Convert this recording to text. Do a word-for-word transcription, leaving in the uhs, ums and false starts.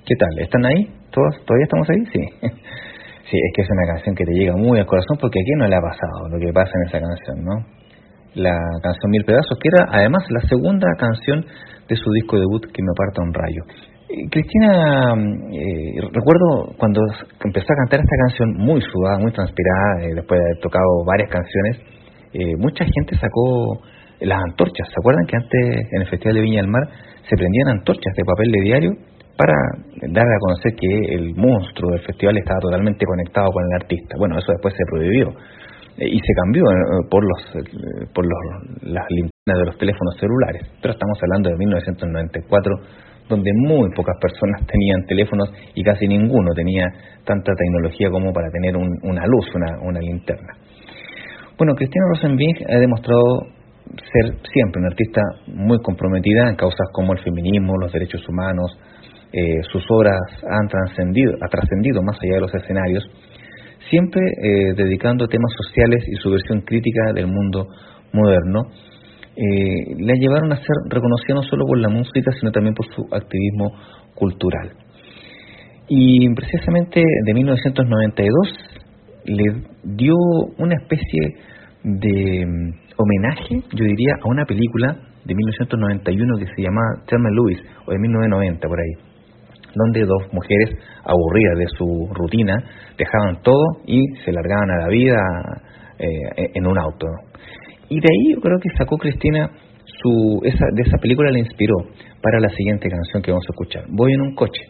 ¿Qué tal? ¿Están ahí? ¿Todos, ¿Todavía estamos ahí? Sí. Sí, es que es una canción que te llega muy al corazón porque aquí no le ha pasado lo que pasa en esa canción, ¿no? La canción Mil Pedazos, que era además la segunda canción de su disco debut, Que me aparta un rayo. Eh, Cristina, eh, recuerdo cuando empezó a cantar esta canción muy sudada, muy transpirada, eh, después de haber tocado varias canciones, eh, mucha gente sacó las antorchas. ¿Se acuerdan que antes en el Festival de Viña del Mar se prendían antorchas de papel de diario para dar a conocer que el monstruo del festival estaba totalmente conectado con el artista? Bueno, eso después se prohibió eh, y se cambió eh, por los eh, por los, las linternas de los teléfonos celulares, pero estamos hablando de mil novecientos noventa y cuatro, donde muy pocas personas tenían teléfonos y casi ninguno tenía tanta tecnología como para tener un, una luz, una, una linterna. Bueno, Cristina Rosenvinge ha demostrado ser siempre una artista muy comprometida en causas como el feminismo, los derechos humanos. Eh, sus obras han trascendido, ha trascendido más allá de los escenarios, siempre eh, dedicando temas sociales y su versión crítica del mundo moderno. Eh, le llevaron a ser reconocida no solo por la música, sino también por su activismo cultural. Y precisamente de mil novecientos noventa y dos le dio una especie de um, homenaje, yo diría, a una película de mil novecientos noventa y uno que se llama Thelma y Louise, o de mil novecientos noventa por ahí, donde dos mujeres aburridas de su rutina dejaban todo y se largaban a la vida eh, en un auto. Y de ahí yo creo que sacó Cristina, su, esa, de esa película le inspiró para la siguiente canción que vamos a escuchar, Voy en un coche.